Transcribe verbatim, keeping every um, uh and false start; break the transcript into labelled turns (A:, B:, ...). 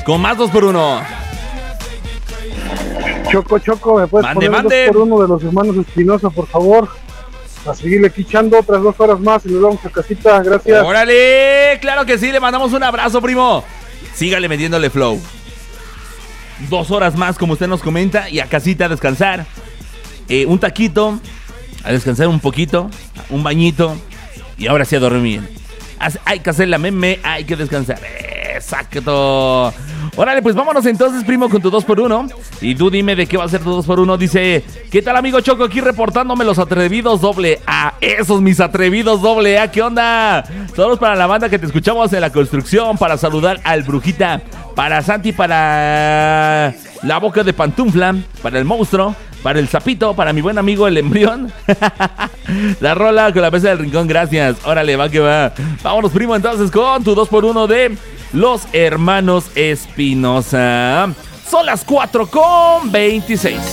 A: con más dos por uno.
B: Choco, Choco, ¿me puedes
A: mande,
B: poner
A: mande.
B: dos por uno de los hermanos Espinosa, por favor? A seguirle quichando otras dos horas más y nos vamos a casita, gracias.
A: ¡Órale! Claro que sí, le mandamos un abrazo, primo. Sígale metiéndole flow. Dos horas más, como usted nos comenta, y a casita a descansar. Eh, un taquito, a descansar un poquito, un bañito, y ahora sí a dormir. Hay que hacer la meme, hay que descansar. Exacto. Órale, pues vámonos entonces, primo, con tu dos por uno. Y tú dime de qué va a ser tu dos por uno. Dice, ¿qué tal, amigo Choco? Aquí reportándome los atrevidos doble A. Esos mis atrevidos doble A, ¿qué onda? Todos para la banda que te escuchamos en la construcción. Para saludar al Brujita. Para Santi, para la boca de pantufla. Para el monstruo. Para el sapito, para mi buen amigo el embrión. La rola con la mesa del rincón, gracias. Órale, va que va. Vámonos, primo, entonces con tu dos por uno de los hermanos Espinosa. Son las cuatro con veintiséis.